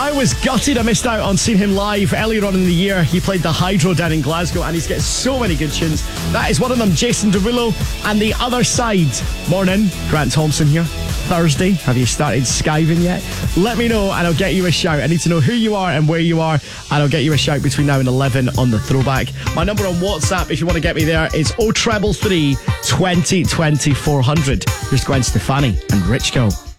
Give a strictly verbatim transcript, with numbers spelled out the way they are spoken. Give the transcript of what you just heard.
I was gutted I missed out on seeing him live earlier on in the year. He played the Hydro down in Glasgow and he's got so many good tunes. That is one of them, Jason Derulo and The Other Side. Morning, Grant Thompson here. Thursday, have you started skiving yet? Let me know and I'll get you a shout. I need to know who you are and where you are, and I'll get you a shout between now and eleven on the throwback. My number on WhatsApp, if you want to get me there, is oh treble three, twenty, twenty, four hundred. Here's Gwen Stefani and Rich Go.